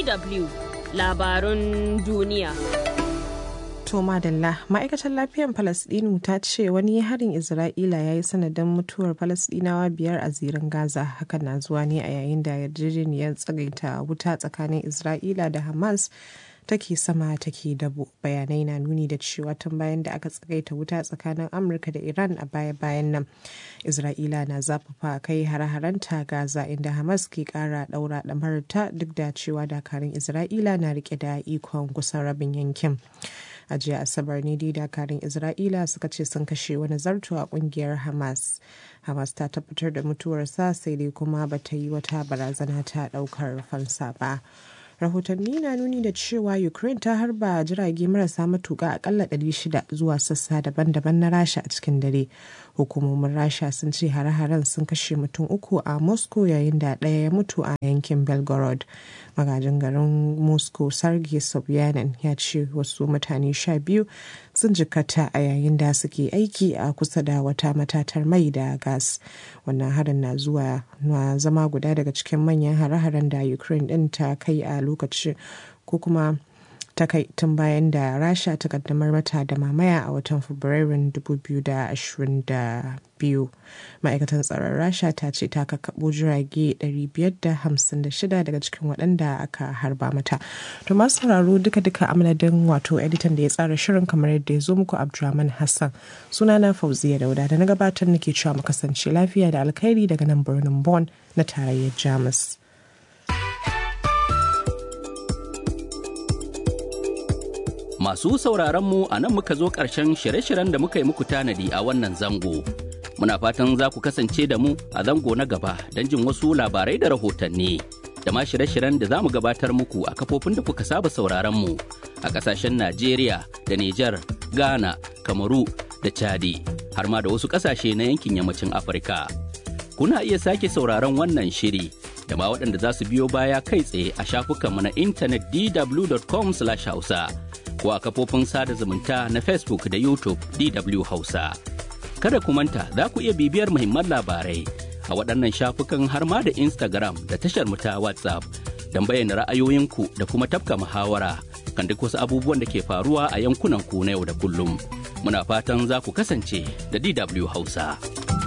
DW labarun duniya. To madalla, ma'aikatar lafiyar Falasɗinu ta ce wani harin Isra'ila ya yi sanadin mutuwar Falasɗinawa 5 a zirin Gaza. Hakan na zuwa ne a yayin da yarjejeniyar tsagaita wuta tsakanin Isra'ila da Hamas take sama take dabo. Bayanai na nuni da cewa tun bayan da aka tsagaita wuta tsakanin Amurka da Iran a baya-bayan nan, Isra'ila na zafafa kai hare-harenta Gaza, inda Hamas ke kara daura ɗamarta duk da cewa dakarun Isra'ila na rike da ikon kusan rabin yankin. A jiya Asabar ne dai dakarun Isra'ila suka ce sun kashe wani zarto a kungiyar Hamas. Hamas ta tabbatar da mutuwarsa, sai dai kuma bata yi wata barazana ta daukar fansa ba. Rahotanni na nuni da cewa Ukraine ta harba jirage marasa matuƙa akalla 600 zuwa sassa daban-daban na Rasha a cikin dare. Hukumomin Rasha sun ce hare-haren sun kashe mutum 3 a Moscow, yayin da ɗaya ya mutu a yankin Belgorod. Magajin garin Moscow Sergei Sobyanin ya ce wasu mutane 12 sun jikkata a yayin da suke aiki a kusa da wata matatar mai da gas. Wannan harin na zama guda daga cikin manyan hare-haren da Ukraine din ta kai a lokaci ko kuma ta kai tun bayan da Rasha ta kaddamar mata da mamaya a watan Fabrairun 2022. Ma'aikatan tsaron Rasha ta ce ta kakkaɓo jirage 556 daga cikin waɗanda aka harba mata. To masu sauraro duka-duka a madadin wato editan da ya tsara shirin kamar yadda ya zo muku, Abdulrahman Hassan. Sunana Fauziya Dauda da na gabatar nake cewa mu kasance lafiya da alkhairi daga nan birnin Bonn na tarayyar Jamus. Masu sauraronmu a nan muka zo ƙarshen shirye-shiryen da muka yi muku tanadi a wannan zango. Muna fatan za ku kasance da mu a zango na gaba don jin wasu labarai da rahotanni. Da ma shirye-shiryen da za mu gabatar muku a kafofin da kuka saba sauraronmu a ƙasashen Najeriya da Nijar, Ghana, Kamaru da Chadi, har ma da wasu ƙasashe na yankin yammacin Afirka. Kuna iya sake sauraron wannan shiri da ma waɗanda za su biyo baya kai tsaye a shafukanmu na intanet dw.com/hausa. ko a kafofin sada zumunta na Facebook da YouTube DW Hausa. Kada ku manta za ku iya bibiyar muhimman labarai a waɗannan shafukan har ma da Instagram da tashar mu ta WhatsApp don bayyana ra'ayoyinku da kuma tafka muhawara kan duk wasu abubuwan da ke faruwa a yankunan ku na yau da kullum. Muna fatan za ku kasance da DW Hausa.